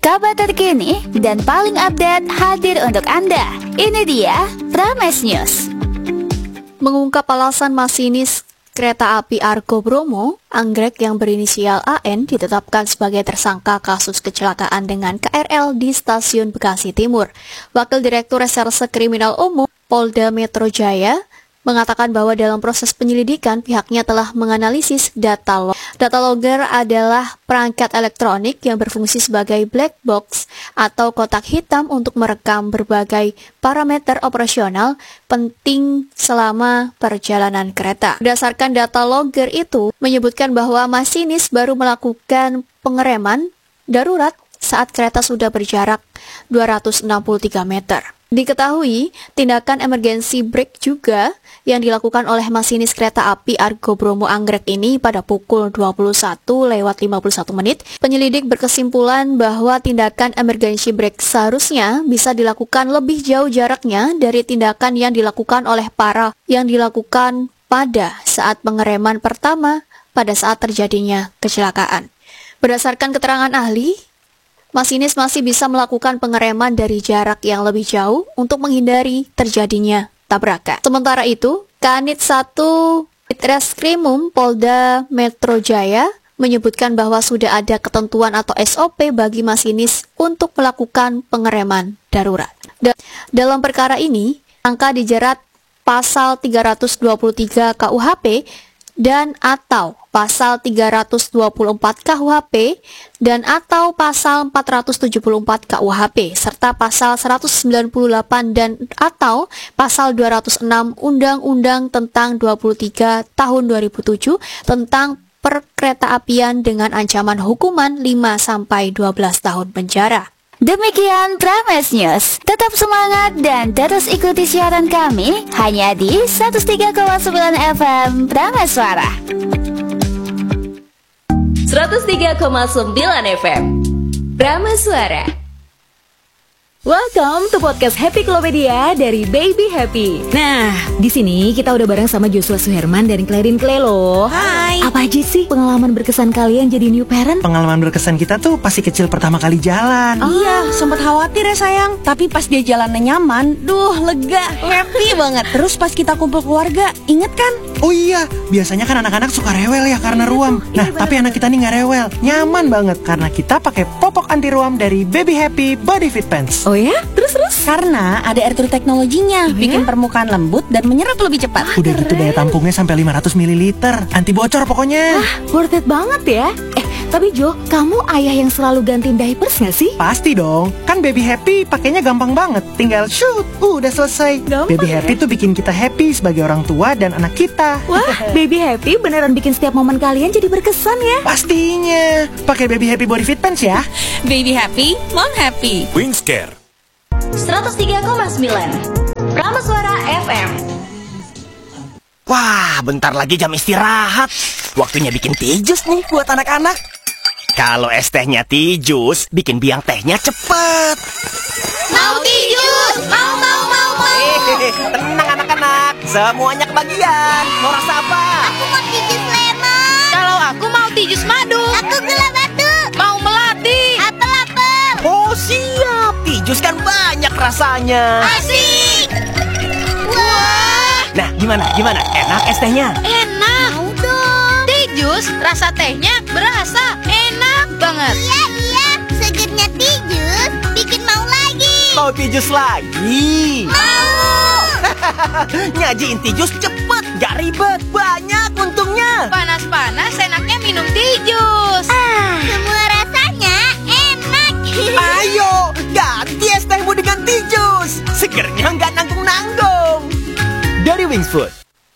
Kabar terkini dan paling update hadir untuk Anda. Ini dia Prames News. Mengungkap alasan masinis kereta api Argo Bromo Anggrek yang berinisial AN ditetapkan sebagai tersangka kasus kecelakaan dengan KRL di Stasiun Bekasi Timur. Wakil Direktur Reserse Kriminal Umum Polda Metro Jaya mengatakan bahwa dalam proses penyelidikan pihaknya telah menganalisis data log. Data logger adalah perangkat elektronik yang berfungsi sebagai black box atau kotak hitam untuk merekam berbagai parameter operasional penting selama perjalanan kereta. Berdasarkan data logger itu menyebutkan bahwa masinis baru melakukan pengereman darurat saat kereta sudah berjarak 263 meter. Diketahui, tindakan emergency brake juga yang dilakukan oleh masinis kereta api Argo Bromo Anggrek ini pada pukul 21:51 menit. Penyelidik berkesimpulan bahwa tindakan emergency brake seharusnya bisa dilakukan lebih jauh jaraknya dari tindakan yang dilakukan pada saat pengereman pertama pada saat terjadinya kecelakaan. Berdasarkan keterangan ahli, masinis masih bisa melakukan pengereman dari jarak yang lebih jauh untuk menghindari terjadinya tabrakan. Sementara itu, Kanit 1 Ditreskrimum Polda Metro Jaya menyebutkan bahwa sudah ada ketentuan atau SOP bagi masinis untuk melakukan pengereman darurat. Dalam perkara ini, angka dijerat pasal 323 KUHP dan atau pasal 324 KUHP dan atau pasal 474 KUHP serta pasal 198 dan atau pasal 206 Undang-Undang tentang 23 tahun 2007 tentang perkeretaapian dengan ancaman hukuman 5-12 tahun penjara. Demikian Prames News. Tetap semangat dan terus ikuti siaran kami hanya di 103,9 FM Prames Suara. 103,9 FM Prames Suara. Welcome to podcast Happy Klopedia dari Baby Happy. Nah, di sini kita udah bareng sama Joshua Suherman dan Clarin Clay loh. Hai. Apa aja sih pengalaman berkesan kalian jadi new parent? Pengalaman berkesan kita tuh pasti kecil pertama kali jalan. Iya, sempat khawatir ya sayang. Tapi pas dia jalannya nyaman, lega, happy banget. Terus pas kita kumpul keluarga, inget kan? Oh iya, biasanya kan anak-anak suka rewel ya karena ruam. Nah, tapi anak kita nih nggak rewel, nyaman banget karena kita pakai popok anti ruam dari Baby Happy Body Fit Pants. Oh ya? Terus? Karena ada air true teknologinya, bikin permukaan lembut dan menyerap lebih cepat. Udah gitu daya tampungnya sampai 500 ml, anti bocor pokoknya. Wah, worth it banget ya. Tapi Jo, kamu ayah yang selalu gantiin diapers gak sih? Pasti dong, kan Baby Happy pakainya gampang banget. Tinggal shoot, udah selesai. Gampang Baby Happy tuh bikin kita happy sebagai orang tua dan anak kita. Wah, Baby Happy beneran bikin setiap momen kalian jadi berkesan ya. Pastinya, pakai Baby Happy Body Fit Pants ya. Baby happy, mom happy. Wingscare 103,9 Prames Suara FM. Wah, bentar lagi jam istirahat. Waktunya bikin tea juice nih buat anak-anak. Kalau es tehnya tea juice, bikin biang tehnya cepet. Mau tea juice? Mau. Tenang anak-anak, semuanya kebagian. Mau rasa apa? Aku mau tea juice lemon. Kalau aku mau tea juice madu. Aku gula batu. Mau melati. Apel. Oh siap, tea juice kan banyak rasanya. Asik. Wah. Nah, gimana? Enak es tehnya? Enak. Mau dong. Tea juice, rasa tehnya berasa enak banget. Iya. Segernya tea juice bikin mau lagi. Mau tea juice lagi? Mau. Nyajiin tea juice cepet, gak ribet, banyak untungnya. Panas-panas enaknya minum tea juice. Semua rasanya enak. Ayo, ganti es tehmu dengan tea juice. Segernya nggak nanggung-nanggung. Dari Wings Food.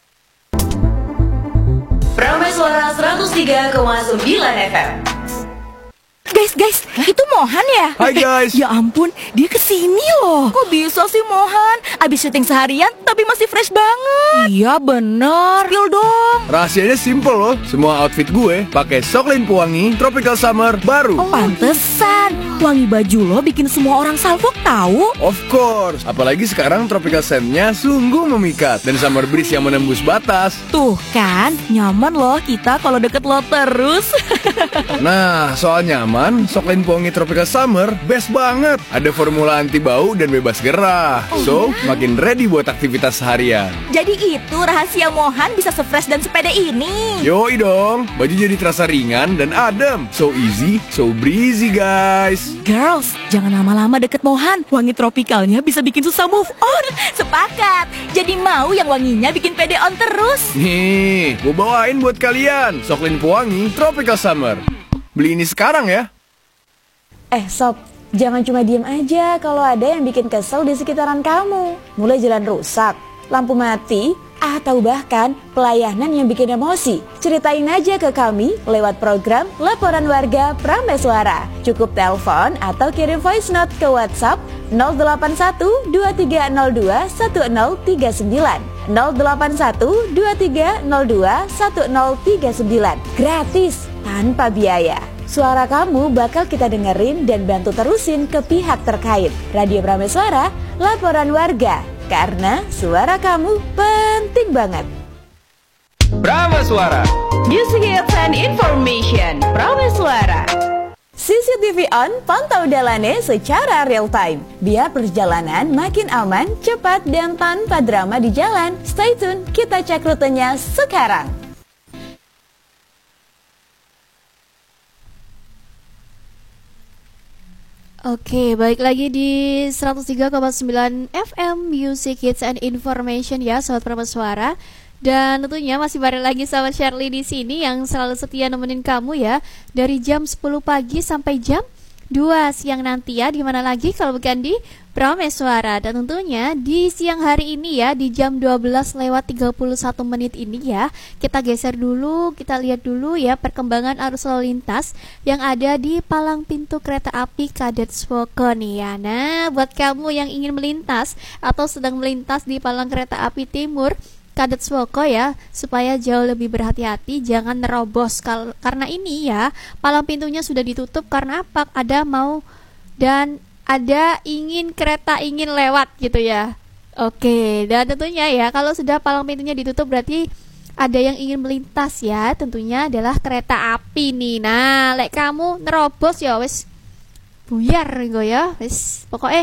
Prames Suara 103,9 FM. Guys, itu Mohan ya? Hai guys. Ya ampun, dia kesini loh. Kok bisa sih Mohan? Abis syuting seharian, tapi masih fresh banget. Iya bener. Spill dong. Rahasianya simple loh. Semua outfit gue pakai Soklin Pewangi Tropical Summer baru. Pantesan, wangi baju lo bikin semua orang salfok tahu. Of course. Apalagi sekarang tropical scent-nya sungguh memikat. Dan summer breeze yang menembus batas. Tuh kan, nyaman loh kita kalau deket lo terus. Nah, soal nyaman, Soklin Pewangi Tropical Summer best banget. Ada formula anti bau dan bebas gerah. So, makin ready buat aktivitas seharian. Jadi itu rahasia Mohan bisa se-fresh dan sepede ini. Yoi dong, baju jadi terasa ringan dan adem. So easy, so breezy guys. Girls, jangan lama-lama deket Mohan. Wangi tropikalnya bisa bikin susah move on. Sepakat. Jadi mau yang wanginya bikin pede on terus. Nih, gue bawain buat kalian Soklin Pewangi Tropical Summer. Beli ini sekarang ya. Sob, jangan cuma diem aja kalau ada yang bikin kesel di sekitaran kamu. Mulai jalan rusak, lampu mati, atau bahkan pelayanan yang bikin emosi. Ceritain aja ke kami lewat program Laporan Warga Prameswara. Cukup telepon atau kirim voice note ke WhatsApp 081 2302 1039. 081 2302 1039. Gratis, tanpa biaya. Suara kamu bakal kita dengerin dan bantu terusin ke pihak terkait. Radio Prameswara, Laporan Warga. Karena suara kamu penting banget. Prameswara, Music Hits and Information. Prameswara. CCTV on, pantau dalane secara real time. Biar perjalanan makin aman, cepat, dan tanpa drama di jalan. Stay tune, kita cek rutenya sekarang. Oke, balik lagi di 103,9 FM Music Hits and Information ya, Sobat Prameswara. Dan tentunya masih bareng lagi sama Shirley di sini yang selalu setia nemenin kamu ya, dari jam 10 pagi sampai jam 2 siang nanti ya. Dimana lagi kalau bukan di Prameswara. Dan tentunya di siang hari ini ya, di jam 12:31 menit ini ya, kita geser dulu, kita lihat dulu ya perkembangan arus lalu lintas yang ada di palang pintu kereta api Kadetswoko nih ya. Nah, buat kamu yang ingin melintas atau sedang melintas di palang kereta api timur Kadetswoko ya, supaya jauh lebih berhati-hati, jangan nerobos karena ini ya, palang pintunya sudah ditutup karena apa? Ada mau dan ada kereta ingin lewat gitu ya. Oke, dan tentunya ya, kalau sudah palang pintunya ditutup berarti ada yang ingin melintas ya, tentunya adalah kereta api nih. Nah, lek kamu nerobos ya wis buyar gue ya, wis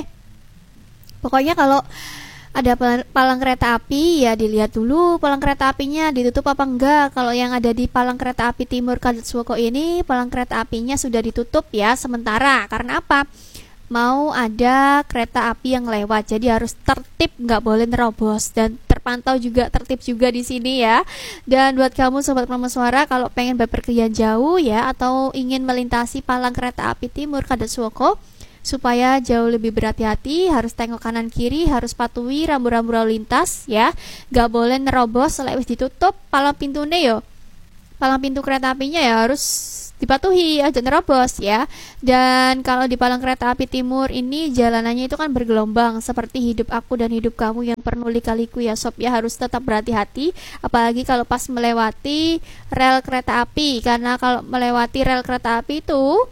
pokoknya kalau ada palang kereta api ya dilihat dulu palang kereta apinya ditutup apa enggak. Kalau yang ada di palang kereta api timur Kadetswoko ini, palang kereta apinya sudah ditutup ya sementara. Karena apa? Mau ada kereta api yang lewat, jadi harus tertib, nggak boleh nerobos, dan terpantau juga tertib juga di sini ya. Dan buat kamu Sobat Prameswara, kalau pengen bepergian jauh ya, atau ingin melintasi palang kereta api timur Kadetswoko, supaya jauh lebih berhati-hati, harus tengok kanan kiri, harus patuhi rambu-rambu lalu lintas ya, gak boleh nerobos selewis ditutup palang pintunya yo. Palang pintu kereta apinya ya harus dipatuhi, aja nerobos ya. Dan kalau di palang kereta api timur ini jalanannya itu kan bergelombang seperti hidup aku dan hidup kamu yang penuh lika-liku ya sob ya, harus tetap berhati-hati apalagi kalau pas melewati rel kereta api, karena kalau melewati rel kereta api itu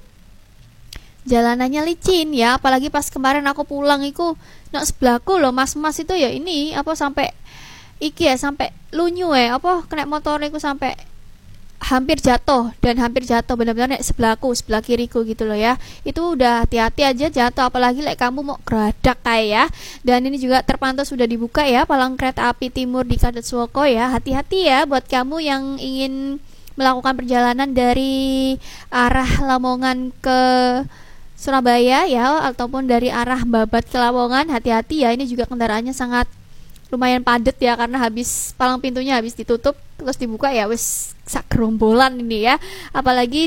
jalanannya licin ya, apalagi pas kemarin aku pulang iku nak sebelahku loh mas-mas itu ya ini apa sampai iki ya sampai lunyu ya apa kena motor iku sampai hampir jatuh benar-benar sebelah kiriku gitu loh ya. Itu udah hati-hati aja jatuh, apalagi kamu mau geradak kayak ya. Dan ini juga terpantau sudah dibuka ya palang kereta api timur di Kadetswoko ya. Hati-hati ya buat kamu yang ingin melakukan perjalanan dari arah Lamongan ke Surabaya ya, ataupun dari arah Babat ke Lamongan. Hati-hati ya, ini juga kendaraannya sangat lumayan padat ya, karena habis palang pintunya habis ditutup terus dibuka ya wis sak gerombolan ini ya. Apalagi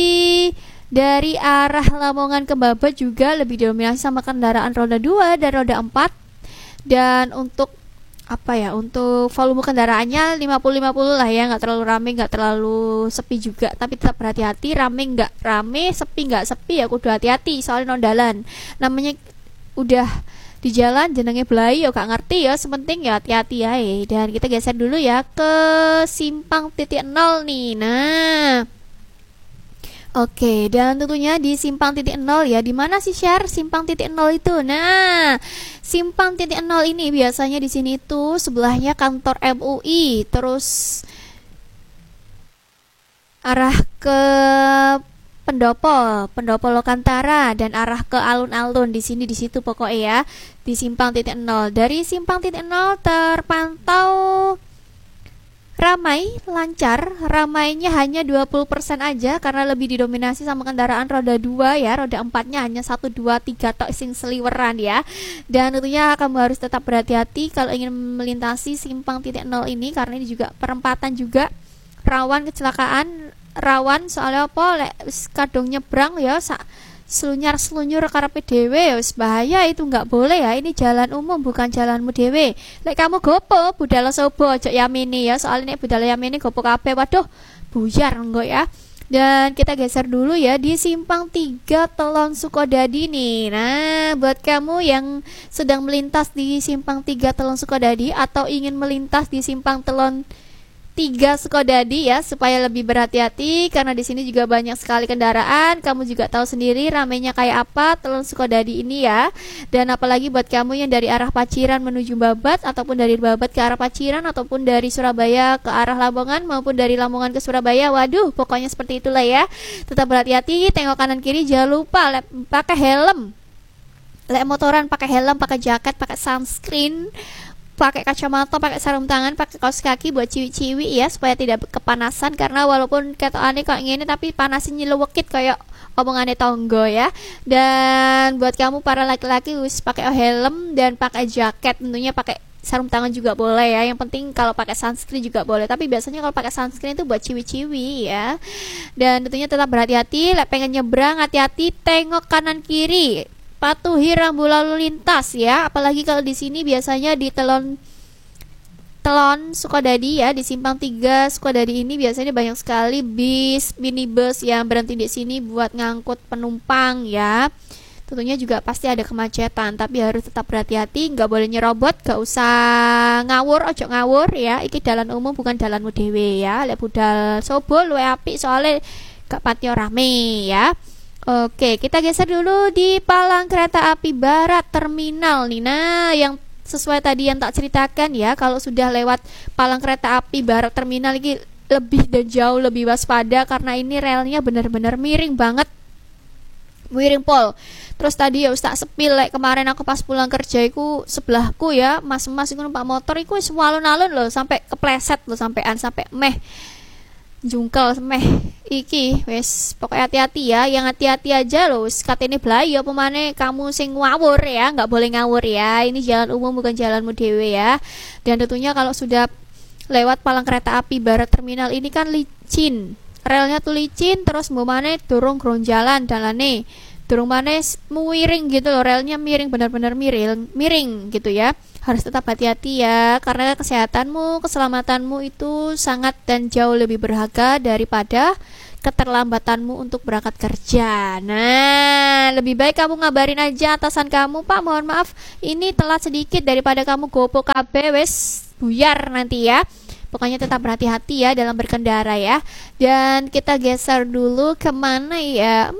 dari arah Lamongan ke Babat juga lebih didominasi sama kendaraan roda 2 dan roda 4. Dan untuk untuk volume kendaraannya 50-50 lah ya, nggak terlalu rame, nggak terlalu sepi juga, tapi tetap berhati-hati, rame nggak rame, sepi nggak sepi ya kudu hati-hati, soalnya nondalan namanya udah di jalan jenenge Blai yo gak ngerti ya, sepenting ya hati-hati ya. Dan kita geser dulu ya ke simpang titik nol nih. Nah, oke, dan tentunya di simpang titik nol ya, di mana sih share simpang titik nol itu? Nah, simpang titik nol ini biasanya di sini tuh sebelahnya kantor MUI, terus arah ke Pendopo Lokantara dan arah ke alun-alun di situ pokoknya ya, di simpang titik nol. Dari simpang titik nol terpantau ramai, lancar. Ramainya hanya 20% aja karena lebih didominasi sama kendaraan roda 2 ya. Roda 4-nya hanya 1, 2, 3 tok sing seliweran ya. Dan tentunya kamu harus tetap berhati-hati kalau ingin melintasi simpang titik nol ini, karena ini juga perempatan juga rawan kecelakaan. Rawan soalnya apa? Kadung nyebrang ya selunyur karepe dhewe wis bahaya, itu nggak boleh ya. Ini jalan umum bukan jalanmu dhewe. Lek kamu gopo budal sobo aja yamini ya, soalnya nek budal yamini gopo kabeh, waduh buyar engko ya. Dan kita geser dulu ya di simpang 3 Telon Sukodadi nih. Nah, buat kamu yang sedang melintas di simpang 3 Telon Sukodadi atau ingin melintas di simpang Telon 3 Sukodadi ya, supaya lebih berhati-hati karena di sini juga banyak sekali kendaraan. Kamu juga tahu sendiri ramainya kayak apa Telon Sukodadi ini ya. Dan apalagi buat kamu yang dari arah Paciran menuju Babat, ataupun dari Babat ke arah Paciran, ataupun dari Surabaya ke arah Lamongan, maupun dari Lamongan ke Surabaya. Waduh, pokoknya seperti itulah ya. Tetap berhati-hati, tengok kanan kiri, jangan lupa pakai helm. Lek motoran pakai helm, pakai jaket, pakai sunscreen, pakai kacamata, pakai sarung tangan, pakai kaos kaki buat ciwi-ciwi ya, supaya tidak kepanasan. Karena walaupun ketokane kok ngene tapi panasnya nyelewekit kayak omongane tonggo ya. Dan buat kamu para laki-laki wis pakai helm dan pakai jaket, tentunya pakai sarung tangan juga boleh ya. Yang penting kalau pakai sunscreen juga boleh, tapi biasanya kalau pakai sunscreen itu buat ciwi-ciwi ya. Dan tentunya tetap berhati-hati, lek pengen nyebrang hati-hati, tengok kanan kiri, patuhi rambu lalu lintas ya. Apalagi kalau di sini biasanya di Telon Sukodadi ya, di simpang 3 Sukodadi ini biasanya banyak sekali bis, minibus yang berhenti di sini buat ngangkut penumpang ya. Tentunya juga pasti ada kemacetan, tapi harus tetap berhati-hati, nggak boleh nyerobot, nggak usah ngawur, ojo ngawur ya. Iki jalan umum bukan jalanmu dewe ya. Lek budal sobo luwe apik soalnya gak pati rame ya. Oke, kita geser dulu di palang kereta api Barat Terminal nih. Nah, yang sesuai tadi yang tak ceritakan ya, kalau sudah lewat palang kereta api Barat Terminal ini lebih dan jauh lebih waspada karena ini relnya benar-benar miring banget. Miring pol. Terus tadi ya tak sepil, kemarin aku pas pulang kerja iku sebelahku ya, mas-mas iku numpak motor iku wis alun-alun loh, sampai kepleset loh, sampean sampai meh jungkel semeh iki wes. Pokoknya hati-hati ya, yang hati-hati aja loh. Katene Blai ya pemane kamu sing ngawur ya, nggak boleh ngawur ya. Ini jalan umum bukan jalanmu dewe ya. Dan tentunya kalau sudah lewat palang kereta api Barat Terminal ini kan licin, relnya tuh licin, terus mbomane durung gronjalan dalane, durung manes miring gitu loh, relnya miring, benar-benar miring gitu ya. Harus tetap hati-hati ya, karena kesehatanmu, keselamatanmu itu sangat dan jauh lebih berharga daripada keterlambatanmu untuk berangkat kerja. Nah, lebih baik kamu ngabarin aja atasan kamu, Pak mohon maaf ini telat sedikit, daripada kamu gopo kabeh wes buyar nanti ya. Pokoknya tetap berhati-hati ya dalam berkendara ya. Dan kita geser dulu kemana ya?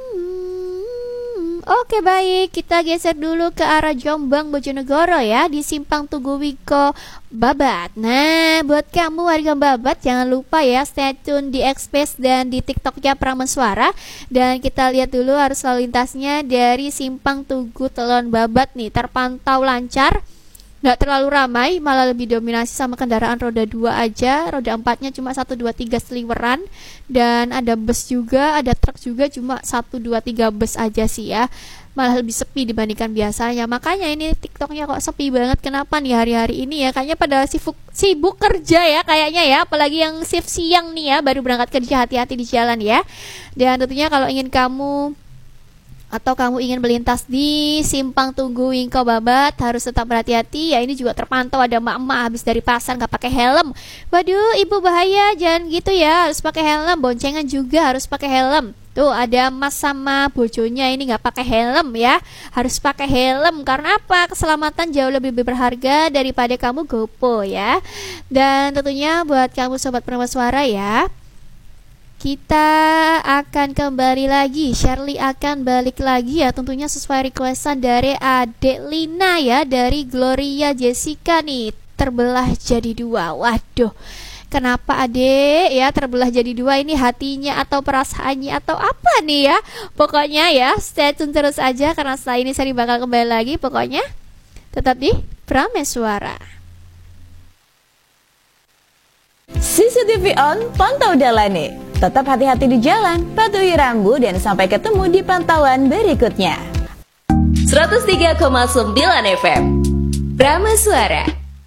Oke baik, kita geser dulu ke arah Jombang Bojonegoro ya, di simpang Tugu Wiko Babat. Nah, buat kamu warga Babat jangan lupa ya stay tune di Express dan di TikToknya Prameswara. Dan kita lihat dulu arus lalu lintasnya dari simpang Tugu Telon Babat nih, terpantau lancar. Nggak terlalu ramai, malah lebih dominasi sama kendaraan roda 2 aja. Roda 4-nya cuma 1, 2, 3 seliweran. Dan ada bus juga, ada truk juga, cuma 1, 2, 3 bus aja sih ya. Malah lebih sepi dibandingkan biasanya. Makanya ini TikToknya kok sepi banget. Kenapa nih hari-hari ini ya? Kayaknya pada sibuk kerja ya kayaknya ya. Apalagi yang shift siang nih ya, baru berangkat kerja, hati-hati di jalan ya. Dan tentunya kalau ingin kamu atau kamu ingin melintas di simpang Tunggu Wingko Babat, harus tetap berhati-hati ya. Ini juga terpantau ada emak-emak habis dari pasar nggak pakai helm. Waduh, ibu bahaya, jangan gitu ya, harus pakai helm. Boncengan juga harus pakai helm. Tuh ada mas sama bojonya ini nggak pakai helm ya, harus pakai helm. Karena apa? Keselamatan jauh lebih berharga daripada kamu gopo ya. Dan tentunya buat kamu sobat Prima Suara ya, kita akan kembali lagi, Shirley akan balik lagi ya, tentunya sesuai requestan dari Adek Lina ya, dari Gloria Jessica nih, terbelah jadi dua. Waduh, kenapa adek ya terbelah jadi dua, ini hatinya atau perasaannya atau apa nih ya? Pokoknya ya stay tune terus aja, karena setelah ini saya bakal kembali lagi. Pokoknya tetap di Prameswara. CCTV on, pantau dalane. Tetap hati-hati di jalan, patuhi rambu, dan sampai ketemu di pantauan berikutnya. 103,9 FM Prameswara.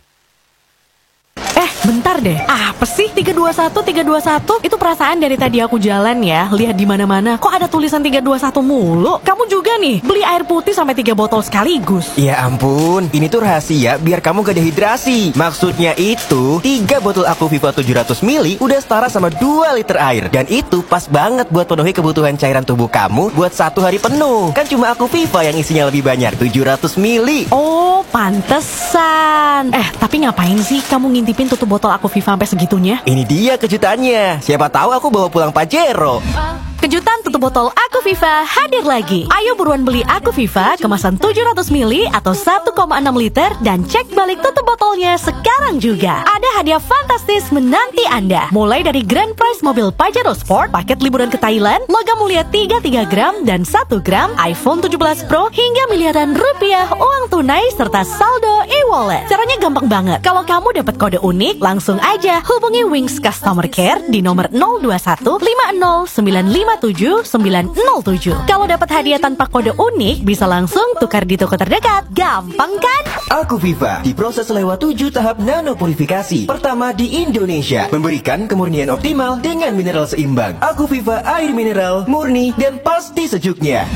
Bentar deh, apa sih 321? Itu perasaan dari tadi aku jalan ya, lihat di mana-mana kok ada tulisan 321 mulu. Kamu juga nih, beli air putih sampai 3 botol sekaligus. Ya ampun, ini tuh rahasia biar kamu gak dehidrasi. Maksudnya itu, 3 botol Aquaviva 700 ml udah setara sama 2 liter air. Dan itu pas banget buat penuhi kebutuhan cairan tubuh kamu buat 1 hari penuh. Kan cuma Aquaviva yang isinya lebih banyak, 700 ml. Oh, pantesan. Tapi ngapain sih kamu ngintipin tutup botol Aquaviva sampai segitunya? Ini dia kejutannya. Siapa tahu aku bawa pulang Pajero. Kejutan tutup botol Aquaviva hadir lagi. Ayo buruan beli Aquaviva kemasan 700 ml atau 1,6 liter dan cek balik tutup botolnya sekarang juga. Ada hadiah fantastis menanti Anda. Mulai dari grand prize mobil Pajero Sport, paket liburan ke Thailand, logam mulia 3 gram dan 1 gram, iPhone 17 Pro, hingga miliaran rupiah uang tunai serta saldo e-wallet. Caranya gampang banget. Kalau kamu dapat kode unik, langsung aja hubungi Wings Customer Care di nomor 021 50 957 907. Kalau dapat hadiah tanpa kode unik, bisa langsung tukar di toko terdekat. Gampang kan? Aquaviva diproses lewat 7 tahap nanopurifikasi pertama di Indonesia, memberikan kemurnian optimal dengan mineral seimbang. Aquaviva air mineral murni dan pasti sejuknya.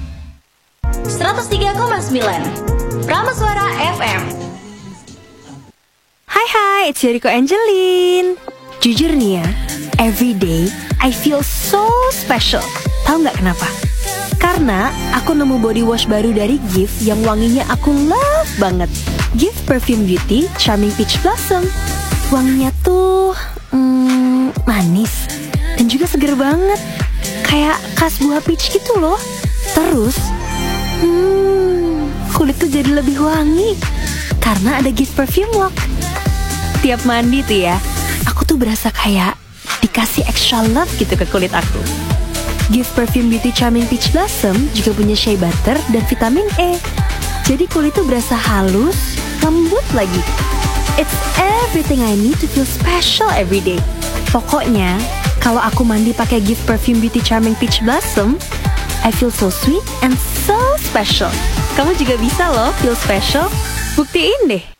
103,9 Prameswara FM. Hai, it's Jericho Angelin. Jujur nih ya, every day I feel so special. Tahu nggak kenapa? Karena aku nemu body wash baru dari Gift yang wanginya aku love banget. Gift Perfume Beauty Charming Peach Blossom. Wanginya tuh manis dan juga seger banget, kayak khas buah peach gitu loh. Terus kulit tuh jadi lebih wangi karena ada Gift Perfume Walk. Tiap mandi tuh ya, aku tuh berasa kayak dikasih extra love gitu ke kulit aku. Gift Perfume Beauty Charming Peach Blossom juga punya shea butter dan vitamin E. Jadi kulit tuh berasa halus, lembut lagi. It's everything I need to feel special every day. Pokoknya, kalau aku mandi pakai Gift Perfume Beauty Charming Peach Blossom, I feel so sweet and so special. Kamu juga bisa loh feel special. Buktiin deh.